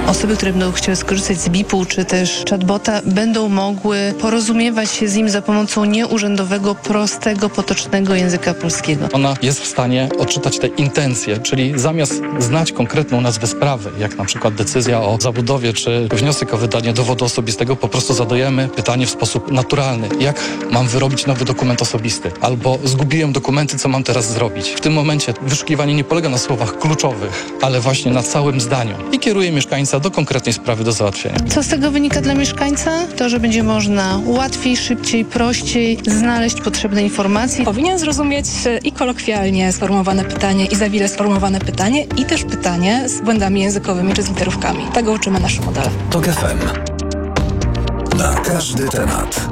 Osoby, które będą chciały skorzystać z BIP-u czy też chatbota, będą mogły porozumiewać się z nim za pomocą nieurzędowego, prostego, potocznego języka polskiego. Ona jest w stanie odczytać te intencje, czyli zamiast znać konkretną nazwę sprawy, jak na przykład decyzja o zabudowie czy wniosek o wydanie dowodu osobistego, po prostu zadajemy pytanie w sposób naturalny. Jak mam wyrobić nowy dokument osobisty? Albo zgubiłem dokumenty, co mam teraz zrobić? W tym momencie wyszukiwanie nie polega na słowach kluczowych, ale właśnie na całym zdaniu i kieruje mieszkańca do konkretnej sprawy do załatwienia. Co z tego wynika dla mieszkańca? To, że będzie można łatwiej, szybciej, prościej znaleźć potrzebne informacje. Powinien zrozumieć i kolokwialnie sformułowane pytanie, i zawile sformułowane pytanie, i też pytanie z błędami językowymi czy z literówkami. Tego uczymy nasze modele. TOK FM. Na każdy temat.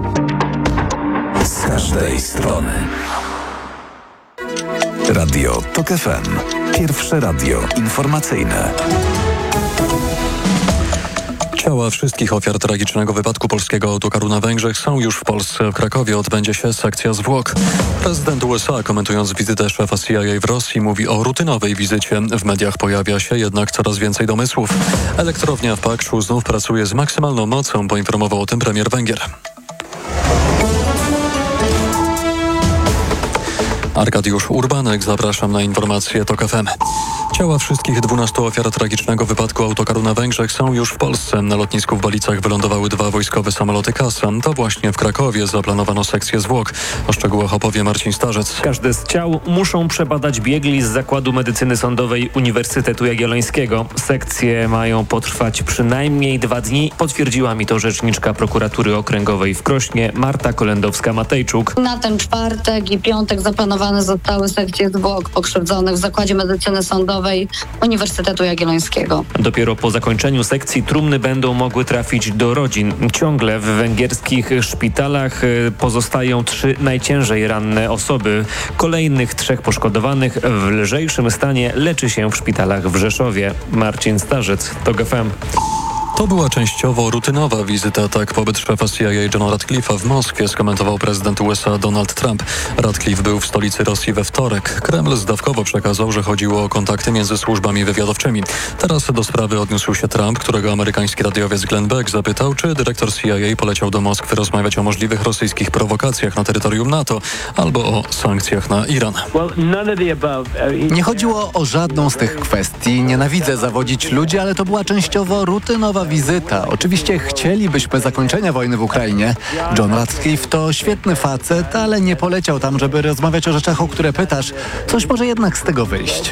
Z każdej strony. Radio TOK FM. Pierwsze radio informacyjne. Ciała wszystkich ofiar tragicznego wypadku polskiego autokaru na Węgrzech są już w Polsce. W Krakowie odbędzie się sekcja zwłok. Prezydent USA, komentując wizytę szefa CIA w Rosji, mówi o rutynowej wizycie. W mediach pojawia się jednak coraz więcej domysłów. Elektrownia w Pakszu znów pracuje z maksymalną mocą, poinformował o tym premier Węgier. Arkadiusz Urbanek, zapraszam na informacje TOK FM. Ciała wszystkich 12 ofiar tragicznego wypadku autokaru na Węgrzech są już w Polsce. Na lotnisku w Balicach wylądowały 2 wojskowe samoloty Kasa. To właśnie w Krakowie zaplanowano sekcję zwłok. O szczegółach opowie Marcin Starzec. Każde z ciał muszą przebadać biegli z Zakładu Medycyny Sądowej Uniwersytetu Jagiellońskiego. Sekcje mają potrwać przynajmniej 2 dni. Potwierdziła mi to rzeczniczka Prokuratury Okręgowej w Krośnie Marta Kolendowska-Matejczuk. Na ten czwartek i piątek zaplanowane zostały sekcje zwłok pokrzywdzonych w Zakładzie Medycyny Sądowej Uniwersytetu Jagiellońskiego. Dopiero po zakończeniu sekcji trumny będą mogły trafić do rodzin. Ciągle w węgierskich szpitalach pozostają 3 najciężej ranne osoby. Kolejnych 3 poszkodowanych w lżejszym stanie leczy się w szpitalach w Rzeszowie. Marcin Starzec, TOK FM. To była częściowo rutynowa wizyta, tak pobyt szefa CIA Johna Ratcliffe'a w Moskwie skomentował prezydent USA Donald Trump. Ratcliffe był w stolicy Rosji we wtorek. Kreml zdawkowo przekazał, że chodziło o kontakty między służbami wywiadowczymi. Teraz do sprawy odniósł się Trump, którego amerykański radiowiec Glenn Beck zapytał, czy dyrektor CIA poleciał do Moskwy rozmawiać o możliwych rosyjskich prowokacjach na terytorium NATO albo o sankcjach na Iran. Nie chodziło o żadną z tych kwestii. Nienawidzę zawodzić ludzi, ale to była częściowo rutynowa wizyta. Oczywiście chcielibyśmy zakończenia wojny w Ukrainie. John Ratcliffe to świetny facet, ale nie poleciał tam, żeby rozmawiać o rzeczach, o które pytasz. Coś może jednak z tego wyjść.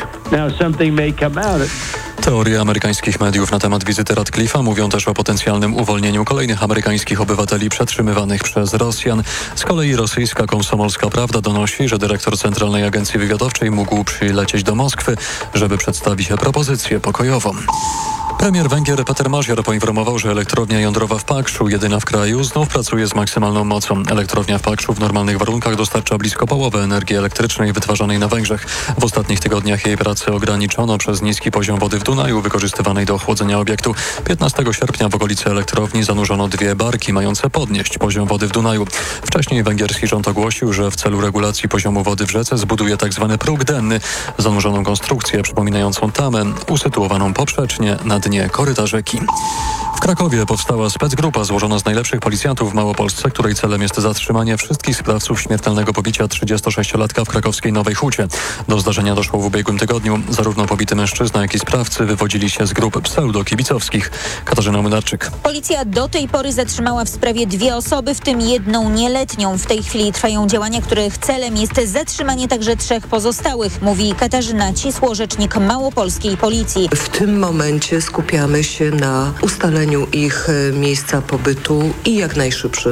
Teorie amerykańskich mediów na temat wizyty Ratcliffe'a mówią też o potencjalnym uwolnieniu kolejnych amerykańskich obywateli przetrzymywanych przez Rosjan. Z kolei rosyjska Komsomolska Prawda donosi, że dyrektor Centralnej Agencji Wywiadowczej mógł przylecieć do Moskwy, żeby przedstawić propozycję pokojową. Premier Węgier Peter Mazjar poinformował, że elektrownia jądrowa w Pakszu, jedyna w kraju, znów pracuje z maksymalną mocą. Elektrownia w Pakszu w normalnych warunkach dostarcza blisko połowę energii elektrycznej wytwarzanej na Węgrzech. W ostatnich tygodniach jej pracę ograniczono przez niski poziom wody w Dunaju wykorzystywanej do ochłodzenia obiektu. 15 sierpnia w okolicy elektrowni zanurzono 2 barki mające podnieść poziom wody w Dunaju. Wcześniej węgierski rząd ogłosił, że w celu regulacji poziomu wody w rzece zbuduje tzw. próg denny, zanurzoną konstrukcję przypominającą tamę, usytuowaną poprzecznie na dnie koryta rzeki. W Krakowie powstała specgrupa złożona z najlepszych policjantów w Małopolsce, której celem jest zatrzymanie wszystkich sprawców śmiertelnego pobicia 36-latka w krakowskiej Nowej Hucie. Do zdarzenia doszło w ubiegłym tygodniu. Zarówno pobity mężczyzna, jak i sprawcy wywodzili się z grup pseudo-kibicowskich. Katarzyna Młynarczyk. Policja do tej pory zatrzymała w sprawie 2 osoby, w tym 1 nieletnią. W tej chwili trwają działania, których celem jest zatrzymanie także 3 pozostałych, mówi Katarzyna Cisło, rzecznik małopolskiej policji. W tym momencie skupiamy się na ustaleniu ich miejsca pobytu i jak najszybszym